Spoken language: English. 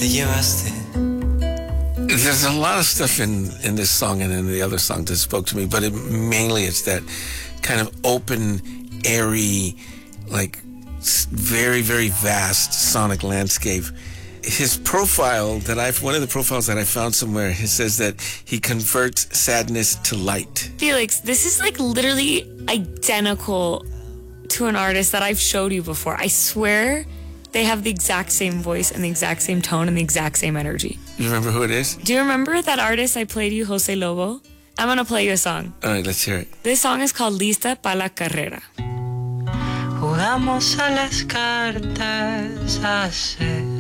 te llevaste. There's a lot of stuff in this song and in the other song that spoke to me, but mainly it's that kind of open, airy, like very, very vast sonic landscape. His profile one of the profiles that I found somewhere, he says that he converts sadness to light. Felix, this is like literally identical to an artist that I've showed you before. I swear they have the exact same voice and the exact same tone and the exact same energy. You remember who it is? Do you remember that artist I played you, Jose Lobo? I'm going to play you a song. All right, let's hear it. This song is called Lista pa la Carrera. Jugamos a las cartas hace